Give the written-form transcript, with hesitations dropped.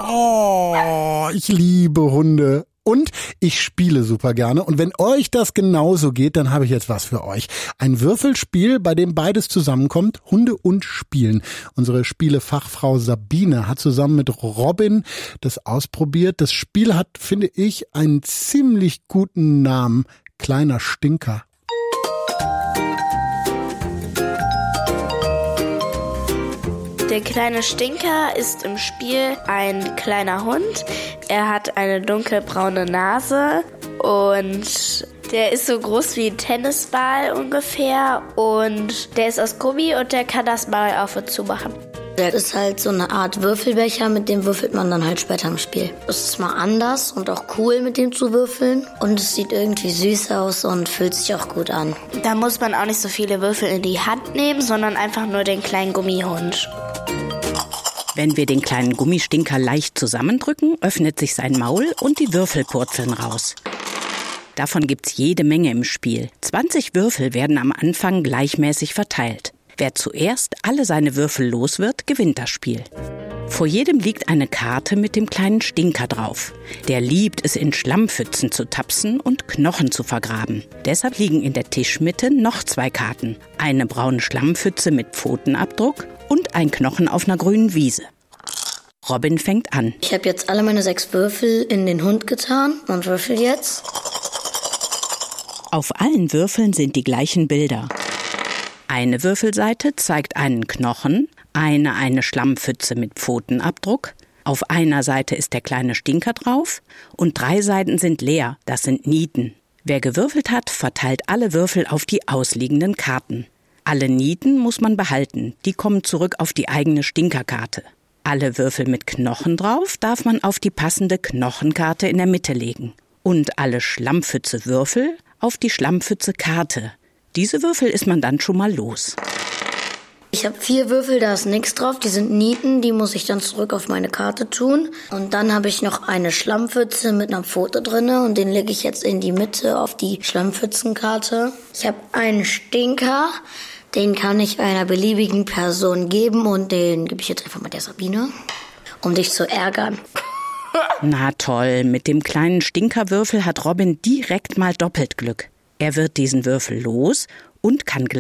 Oh, ich liebe Hunde. Und ich spiele super gerne. Und wenn euch das genauso geht, dann habe ich jetzt was für euch. Ein Würfelspiel, bei dem beides zusammenkommt, Hunde und Spielen. Unsere Spielefachfrau Sabine hat zusammen mit Robin das ausprobiert. Das Spiel hat, finde ich, einen ziemlich guten Namen. Kleiner Stinker. Der kleine Stinker ist im Spiel ein kleiner Hund. Er hat eine dunkelbraune Nase und der ist so groß wie ein Tennisball ungefähr. Und der ist aus Gummi und der kann das mal auf und zu machen. Der ist halt so eine Art Würfelbecher, mit dem würfelt man dann halt später im Spiel. Es ist mal anders und auch cool, mit dem zu würfeln. Und es sieht irgendwie süß aus und fühlt sich auch gut an. Da muss man auch nicht so viele Würfel in die Hand nehmen, sondern einfach nur den kleinen Gummihund. Wenn wir den kleinen Gummistinker leicht zusammendrücken, öffnet sich sein Maul und die Würfel purzeln raus. Davon gibt's jede Menge im Spiel. 20 Würfel werden am Anfang gleichmäßig verteilt. Wer zuerst alle seine Würfel los wird, gewinnt das Spiel. Vor jedem liegt eine Karte mit dem kleinen Stinker drauf. Der liebt es, in Schlammpfützen zu tapsen und Knochen zu vergraben. Deshalb liegen in der Tischmitte noch 2 Karten. Eine braune Schlammpfütze mit Pfotenabdruck und ein Knochen auf einer grünen Wiese. Robin fängt an. Ich habe jetzt alle meine 6 Würfel in den Hund getan und würfel jetzt. Auf allen Würfeln sind die gleichen Bilder. Eine Würfelseite zeigt einen Knochen, eine Schlammpfütze mit Pfotenabdruck. Auf einer Seite ist der kleine Stinker drauf und 3 Seiten sind leer, das sind Nieten. Wer gewürfelt hat, verteilt alle Würfel auf die ausliegenden Karten. Alle Nieten muss man behalten, die kommen zurück auf die eigene Stinkerkarte. Alle Würfel mit Knochen drauf darf man auf die passende Knochenkarte in der Mitte legen. Und alle Schlammpfütze-Würfel auf die Schlammpfütze-Karte. Diese Würfel ist man dann schon mal los. Ich habe 4 Würfel, da ist nichts drauf. Die sind Nieten, die muss ich dann zurück auf meine Karte tun. Und dann habe ich noch eine Schlammpfütze mit einer Pfote drinne und den lege ich jetzt in die Mitte auf die Schlammpfützenkarte. Ich habe einen Stinker, den kann ich einer beliebigen Person geben und den gebe ich jetzt einfach mal der Sabine, um dich zu ärgern. Na toll, mit dem kleinen Stinkerwürfel hat Robin direkt mal doppelt Glück. Er wird diesen Würfel los und kann